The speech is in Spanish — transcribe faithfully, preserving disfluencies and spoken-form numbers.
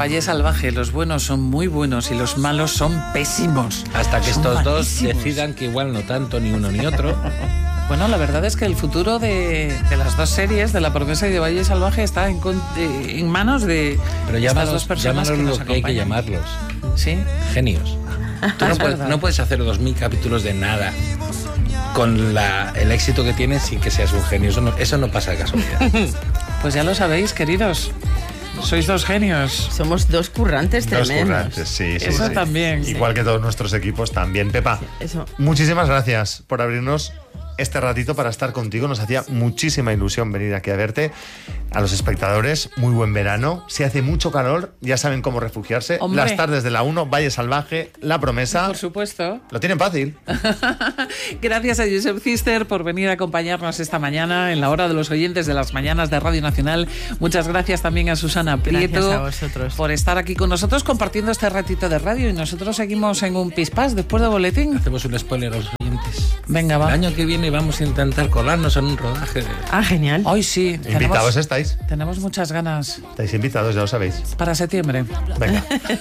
Valle Salvaje, los buenos son muy buenos y los malos son pésimos. Hasta que son estos malísimos. dos decidan que igual no tanto ni uno ni otro. Bueno, la verdad es que el futuro de, de las dos series, de La Promesa y de Valle Salvaje, está en, en manos de Pero estas llámanos, dos personas llámanos que nos lo que hay que acompañan. llamarlos. Sí. Genios. Tú no, Es puedes, verdad. no puedes hacer dos mil capítulos de nada con la, el éxito que tienes sin que seas un genio. Eso no, eso no pasa de casualidad. Pues ya lo sabéis, queridos. Sois dos genios. Somos dos currantes Dos tremendos. currantes, sí, sí. Eso sí. también. Igual que todos nuestros equipos también. Pepa, Eso. muchísimas gracias por abrirnos este ratito para estar contigo. Nos hacía muchísima ilusión venir aquí a verte. A los espectadores, muy buen verano. Si hace mucho calor, ya saben cómo refugiarse. Hombre. Las tardes de la uno, Valle Salvaje, La Promesa. Por supuesto. Lo tienen fácil. Gracias a Josep Cister por venir a acompañarnos esta mañana en la hora de los oyentes de las mañanas de Radio Nacional. Muchas gracias también a Susana Prieto Gracias a vosotros. por estar aquí con nosotros compartiendo este ratito de radio, y nosotros seguimos en un pispás después de boletín. Hacemos un spoiler a los oyentes. Venga, El va. año que viene vamos a intentar colarnos en un rodaje. de- Ah, genial. Hoy sí. Invitados Tenemos, estáis. tenemos muchas ganas Estáis invitados, ya lo sabéis. para septiembre. Venga.